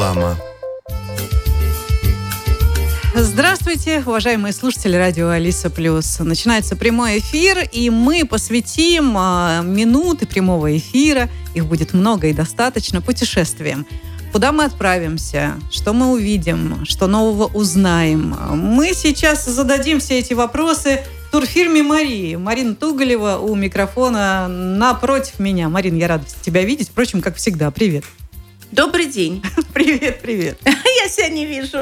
Реклама. Здравствуйте, уважаемые слушатели радио Алиса Плюс. Начинается прямой эфир, и мы посвятим минуты прямого эфира, их будет много и достаточно, путешествиям. Куда мы отправимся, что мы увидим, что нового узнаем. Мы сейчас зададим все эти вопросы турфирме Марии. Марина Туголева у микрофона напротив меня. Марина, я рада тебя видеть. Впрочем, как всегда, привет. Добрый день. Привет, привет. Я себя не вижу.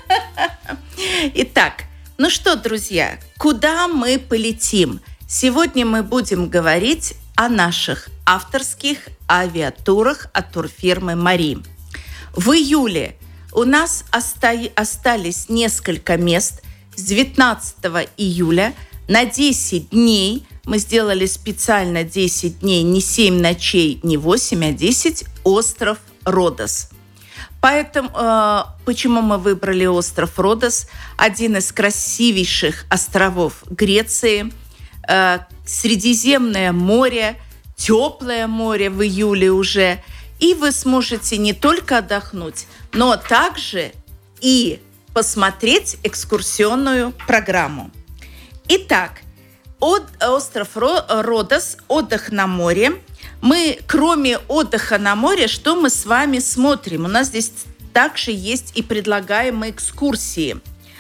Итак, ну что, друзья, куда мы полетим? Сегодня мы будем говорить о наших авторских авиатурах от турфирмы Мари. В июле у нас остались несколько мест. С 19 июля на 10 дней, мы сделали специально 10 дней, не 7 ночей, не 8, а 10, остров Родос. Поэтому, почему мы выбрали остров Родос? Один из красивейших островов Греции. Средиземное море, теплое море в июле уже. И вы сможете не только отдохнуть, но также и посмотреть экскурсионную программу. Итак, остров Родос, отдых на море. Мы, кроме отдыха на море, что мы с вами смотрим? У нас здесь также есть и предлагаемые экскурсии.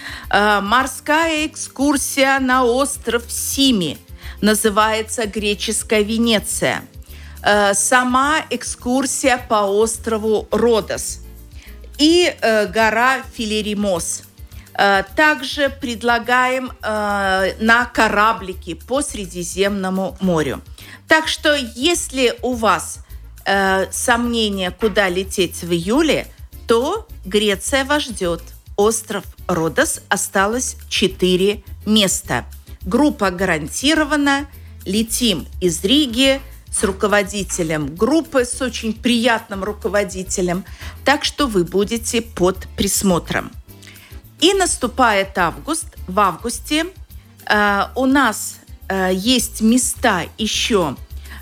Морская экскурсия на остров Сими. Называется греческая Венеция. Сама экскурсия по острову Родос. И гора Филеримос. Также предлагаем на кораблике по Средиземному морю. Так что, если у вас сомнения, куда лететь в июле, то Греция вас ждет. Остров Родос, осталось 4 места. Группа гарантирована. Летим из Риги с руководителем группы, с очень приятным руководителем. Так что вы будете под присмотром. И наступает август. В августе у нас есть места еще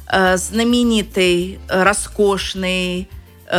знаменитый, роскошный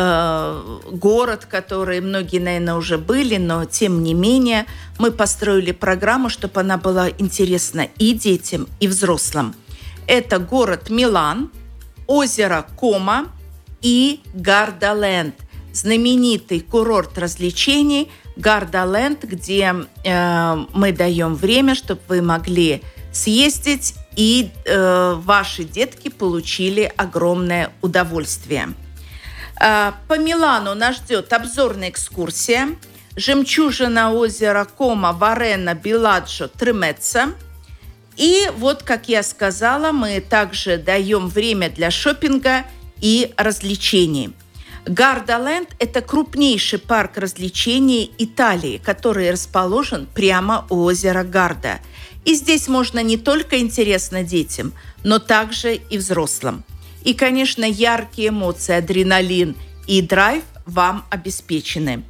город, который многие, наверное, уже были, но тем не менее мы построили программу, чтобы она была интересна и детям, и взрослым. Это город Милан, озеро Кома и Гардаленд. Знаменитый курорт развлечений Гардаленд, где мы даем время, чтобы вы могли съездить, и ваши детки получили огромное удовольствие. По Милану нас ждет обзорная экскурсия. Жемчужина озера Кома, Варена, Беладжо, Тремеца. И вот, как я сказала, мы также даем время для шопинга и развлечений. Гардаленд – это крупнейший парк развлечений Италии, который расположен прямо у озера Гарда. И здесь можно не только интересно детям, но также и взрослым. И, конечно, яркие эмоции, адреналин и драйв вам обеспечены.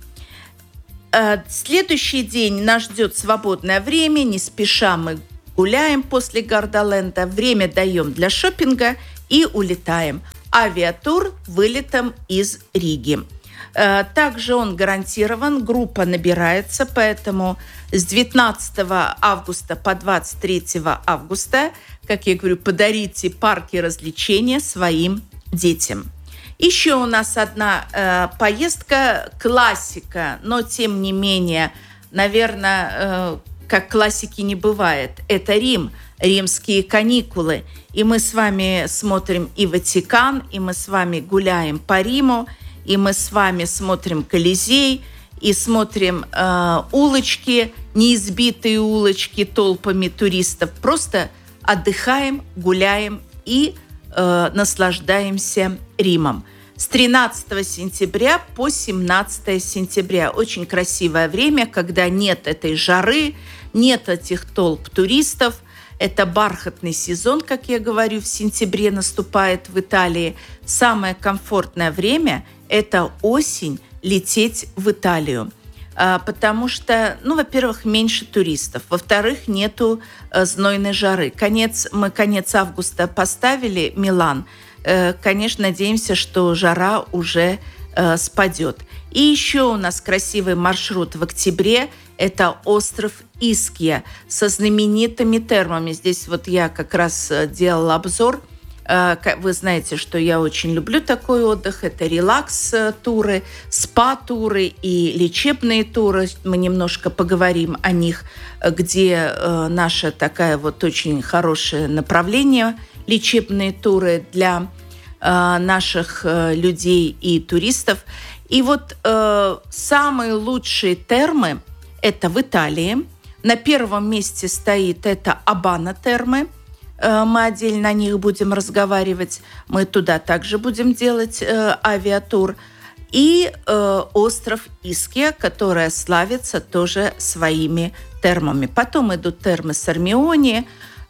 Следующий день нас ждет свободное время, не спеша мы гуляем после Гардаленда, время даем для шопинга и улетаем. Авиатур вылетом из Риги. Также он гарантирован, группа набирается, поэтому с 19 августа по 23 августа, как я говорю, подарите парки развлечения своим детям. Еще у нас одна поездка, классика, но тем не менее, наверное, как классики не бывает. Это Рим, римские каникулы. И мы с вами смотрим и Ватикан, и мы с вами гуляем по Риму, и мы с вами смотрим Колизей, и смотрим улочки, неизбитые улочки толпами туристов. Просто отдыхаем, гуляем и наслаждаемся Римом. С 13 сентября по 17 сентября. Очень красивое время, когда нет этой жары, нет этих толп туристов. Это бархатный сезон, как я говорю, в сентябре наступает в Италии. Самое комфортное время – это осень, лететь в Италию. Потому что, во-первых, меньше туристов. Во-вторых, нету знойной жары. Мы конец августа поставили Милан. Конечно, надеемся, что жара уже спадет. И еще у нас красивый маршрут в октябре. Это остров Искья со знаменитыми термами. Здесь вот я как раз делала обзор. Вы знаете, что я очень люблю такой отдых. Это релакс-туры, спа-туры и лечебные туры. Мы немножко поговорим о них, где наше такое вот очень хорошее направление. Лечебные туры для наших людей и туристов. И вот самые лучшие термы – это в Италии. На первом месте стоит это Абана термы. Мы отдельно о них будем разговаривать. Мы туда также будем делать авиатур. И остров Искья, который славится тоже своими термами. Потом идут термы Сармиони,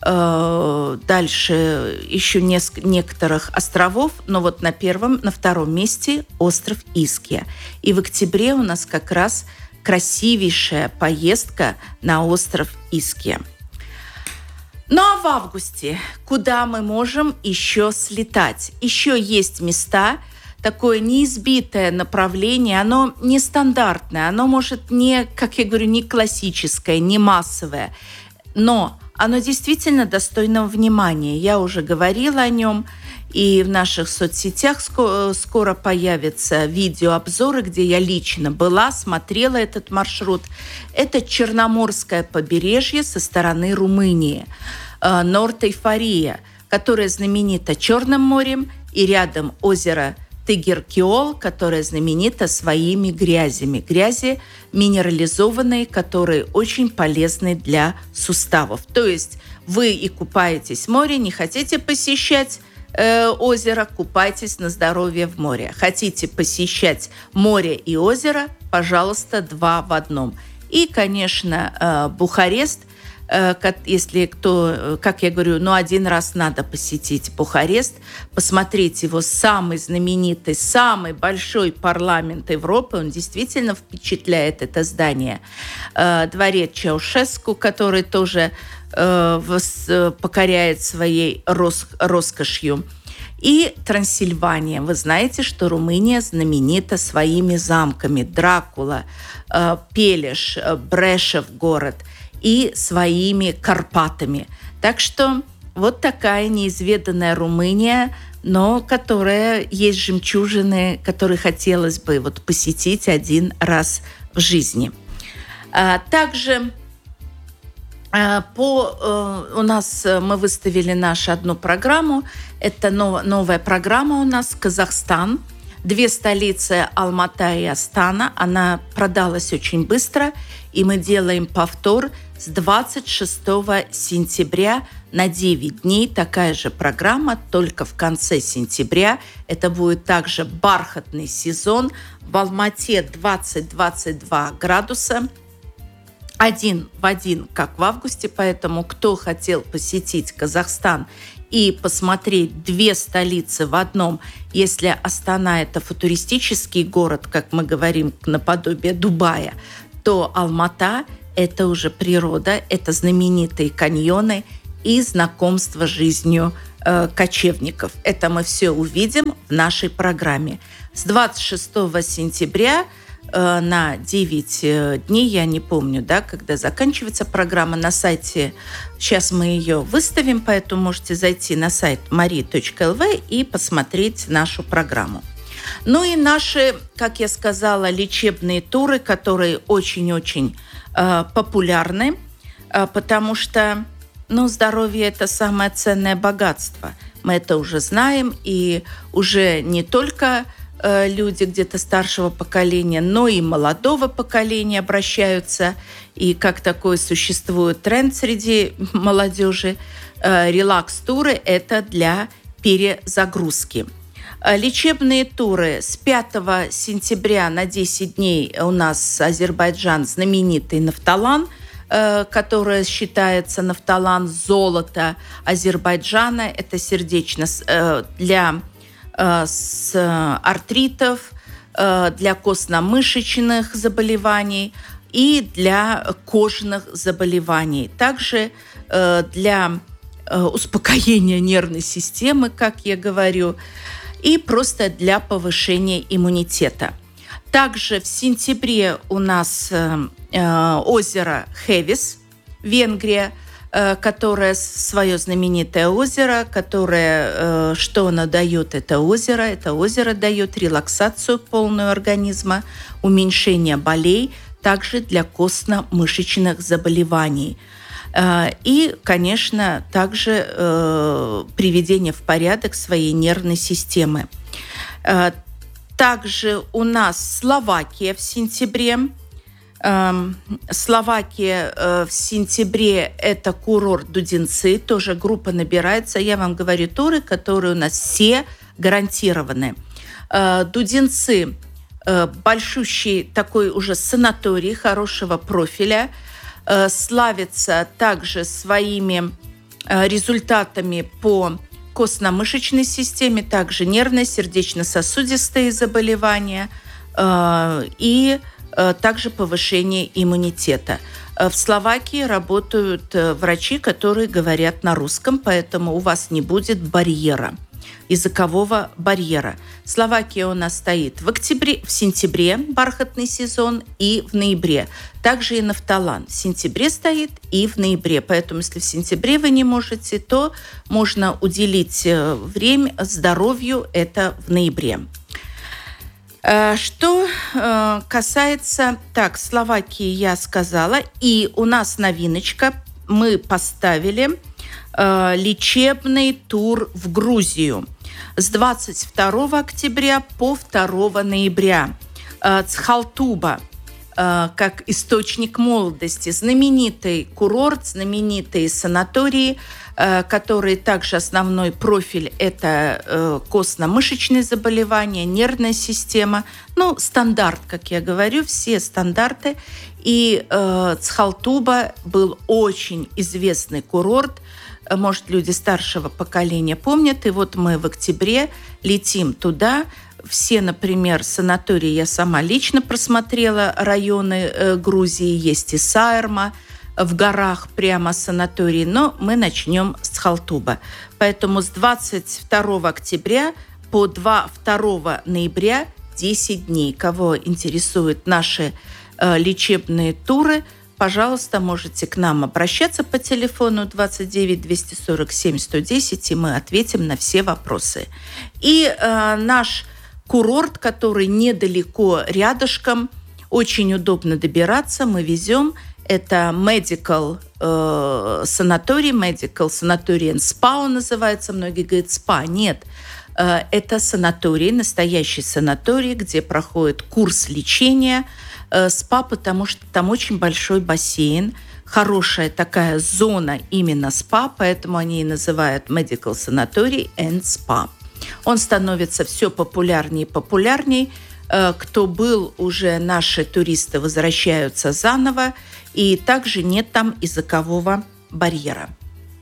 дальше еще некоторых островов, но вот на втором месте остров Искья. И в октябре у нас как раз красивейшая поездка на остров Искья. Ну а в августе куда мы можем еще слетать? Еще есть места, такое неизбитое направление, оно нестандартное, оно может не, как я говорю, не классическое, не массовое, но оно действительно достойно внимания. Я уже говорила о нем, и в наших соцсетях скоро появятся видеообзоры, где я лично была, смотрела этот маршрут. Это Черноморское побережье со стороны Румынии, Норд-Эйфория, которое знаменито Черным морем, и рядом озеро Тыгеркиол, которое знаменито своими грязями. Грязи минерализованные, которые очень полезны для суставов. То есть вы и купаетесь в море, не хотите посещать озеро, купайтесь на здоровье в море. Хотите посещать море и озеро, пожалуйста, 2 в 1. И, конечно, Бухарест. Если кто, как я говорю, один раз надо посетить Бухарест, посмотреть его самый знаменитый, самый большой парламент Европы, он действительно впечатляет, это здание. Дворец Чаушеску, который тоже покоряет своей роскошью. И Трансильвания. Вы знаете, что Румыния знаменита своими замками. Дракула, Пелеш, Брешев город и своими Карпатами. Так что вот такая неизведанная Румыния, но которая есть жемчужины, которые хотелось бы посетить один раз в жизни. Также у нас мы выставили нашу одну программу. Это новая программа у нас «Казахстан». 2 столицы Алмата и Астана. Она продалась очень быстро, и мы делаем повтор с 26 сентября на 9 дней. Такая же программа, только в конце сентября. Это будет также бархатный сезон. В Алмате 20-22 градуса. 1 в 1, как в августе. Поэтому, кто хотел посетить Казахстан и посмотреть 2 столицы в одном, если Астана – это футуристический город, как мы говорим, наподобие Дубая, то Алмата – это уже природа, это знаменитые каньоны и знакомство с жизнью кочевников. Это мы все увидим в нашей программе. С 26 сентября на 9 дней, я не помню, когда заканчивается программа, на сайте, сейчас мы ее выставим, поэтому можете зайти на сайт marie.lv и посмотреть нашу программу. Ну и наши, как я сказала, лечебные туры, которые очень-очень популярны, потому что здоровье – это самое ценное богатство. Мы это уже знаем, и уже не только люди где-то старшего поколения, но и молодого поколения обращаются. И как такой существует тренд среди молодежи, релакс-туры – это для перезагрузки. Лечебные туры с 5 сентября на 10 дней у нас Азербайджан, знаменитый Нафталан, который считается Нафталан золото Азербайджана. Это сердечно для артритов, для костно-мышечных заболеваний и для кожных заболеваний. Также для успокоения нервной системы, как я говорю. и просто для повышения иммунитета. Также в сентябре у нас озеро Хевис, Венгрия, которое свое знаменитое озеро, которое, что оно дает, это озеро? Это озеро дает релаксацию полную организма, уменьшение болей, также для костно-мышечных заболеваний. И, конечно, также приведение в порядок своей нервной системы. Также у нас Словакия в сентябре. Словакия в сентябре – это курорт Дудинцы, тоже группа набирается. Я вам говорю туры, которые у нас все гарантированы. Дудинцы – большущий такой уже санаторий хорошего профиля, славится также своими результатами по костно-мышечной системе, также нервные, сердечно-сосудистые заболевания и также повышение иммунитета. В Словакии работают врачи, которые говорят на русском, поэтому у вас не будет барьера, языкового барьера. Словакия у нас стоит в сентябре, бархатный сезон, и в ноябре. Также и Нафталан в сентябре стоит и в ноябре. Поэтому, если в сентябре вы не можете, то можно уделить время здоровью, это в ноябре. Что касается... Словакии я сказала. И у нас новиночка. Мы поставили лечебный тур в Грузию с 22 октября по 2 ноября. Цхалтуба как источник молодости. Знаменитый курорт, знаменитые санатории, которые также основной профиль – это костно-мышечные заболевания, нервная система. Стандарт, как я говорю, все стандарты. И Цхалтуба был очень известный курорт. Может, люди старшего поколения помнят. И вот мы в октябре летим туда. Все, например, санатории я сама лично просмотрела, районы Грузии, есть и Сайрма, в горах прямо санатории, но мы начнем с Цхалтуба. Поэтому с 22 октября по 2 ноября 10 дней. Кого интересуют наши лечебные туры, пожалуйста, можете к нам обращаться по телефону 29 247 110, и мы ответим на все вопросы. И наш курорт, который недалеко, рядышком, очень удобно добираться, мы везем. Это Medical санаторий, Medical Sanitarium Spa он называется. Многие говорят, спа. Нет, это санаторий, настоящий санаторий, где проходит курс лечения. Спа, потому что там очень большой бассейн, хорошая такая зона именно спа, поэтому они и называют Medical Sanitarium and Spa. Он становится все популярнее и популярнее. Кто был, уже наши туристы возвращаются заново, и также нет там языкового барьера.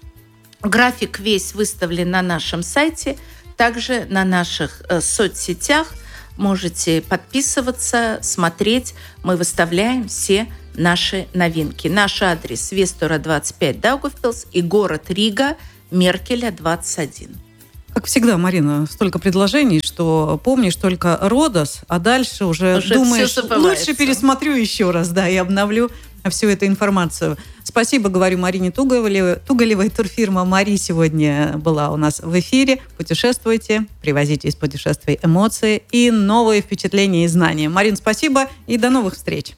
График весь выставлен на нашем сайте, также на наших соцсетях. Можете подписываться, смотреть. Мы выставляем все наши новинки. Наш адрес: Вестура 25, Даугавпилс, и город Рига, Меркеля 21. Как всегда, Марина, столько предложений, что помнишь только Родос, а дальше уже думаешь, лучше пересмотрю еще раз, и обновлю всю эту информацию. Спасибо, говорю, Марине Туголевой. Турфирма «Мари» сегодня была у нас в эфире. Путешествуйте, привозите из путешествий эмоции и новые впечатления и знания. Марин, спасибо и до новых встреч.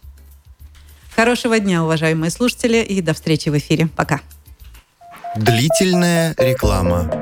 Хорошего дня, уважаемые слушатели, и до встречи в эфире. Пока. Длительная реклама.